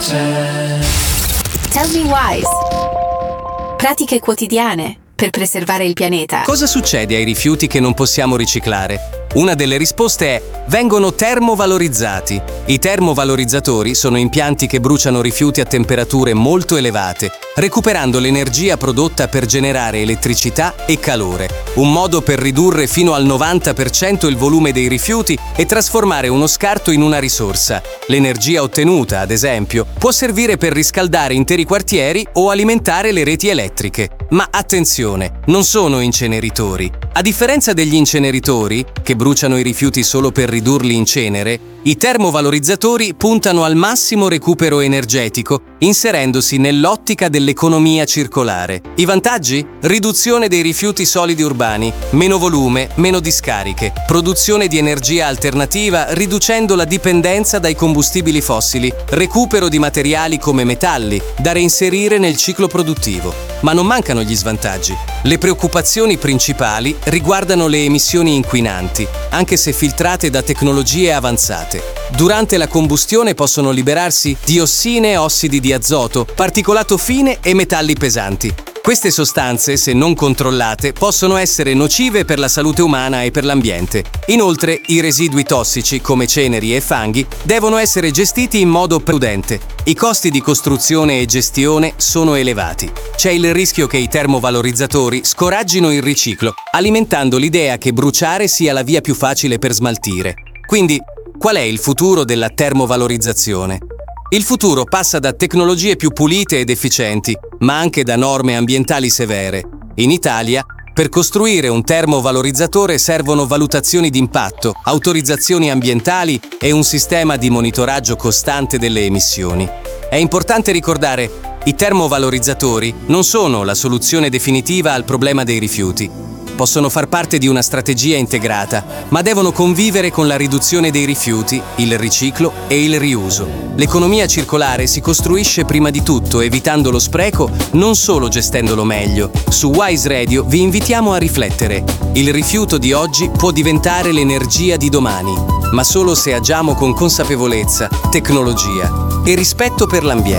Tell me Wise. Pratiche quotidiane per preservare il pianeta. Cosa succede ai rifiuti che non possiamo riciclare? Una delle risposte è: vengono termovalorizzati. I termovalorizzatori sono impianti che bruciano rifiuti a temperature molto elevate, recuperando l'energia prodotta per generare elettricità e calore. Un modo per ridurre fino al 90% il volume dei rifiuti e trasformare uno scarto in una risorsa. L'energia ottenuta, ad esempio, può servire per riscaldare interi quartieri o alimentare le reti elettriche. Ma attenzione, non sono inceneritori. A differenza degli inceneritori, che bruciano i rifiuti solo per ridurli in cenere, i termovalorizzatori puntano al massimo recupero energetico, inserendosi nell'ottica dell'economia circolare. I vantaggi? Riduzione dei rifiuti solidi urbani, meno volume, meno discariche, produzione di energia alternativa riducendo la dipendenza dai combustibili fossili, recupero di materiali come metalli, da reinserire nel ciclo produttivo. Ma non mancano gli svantaggi. Le preoccupazioni principali riguardano le emissioni inquinanti, anche se filtrate da tecnologie avanzate. Durante la combustione possono liberarsi diossine, ossidi di azoto, particolato fine e metalli pesanti. Queste sostanze, se non controllate, possono essere nocive per la salute umana e per l'ambiente. Inoltre, i residui tossici, come ceneri e fanghi, devono essere gestiti in modo prudente. I costi di costruzione e gestione sono elevati. C'è il rischio che i termovalorizzatori scoraggino il riciclo, alimentando l'idea che bruciare sia la via più facile per smaltire. Quindi, qual è il futuro della termovalorizzazione? Il futuro passa da tecnologie più pulite ed efficienti, ma anche da norme ambientali severe. In Italia, per costruire un termovalorizzatore servono valutazioni d'impatto, autorizzazioni ambientali e un sistema di monitoraggio costante delle emissioni. È importante ricordare: i termovalorizzatori non sono la soluzione definitiva al problema dei rifiuti. Possono far parte di una strategia integrata, ma devono convivere con la riduzione dei rifiuti, il riciclo e il riuso. L'economia circolare si costruisce prima di tutto evitando lo spreco, non solo gestendolo meglio. Su Wise Radio vi invitiamo a riflettere. Il rifiuto di oggi può diventare l'energia di domani, ma solo se agiamo con consapevolezza, tecnologia e rispetto per l'ambiente.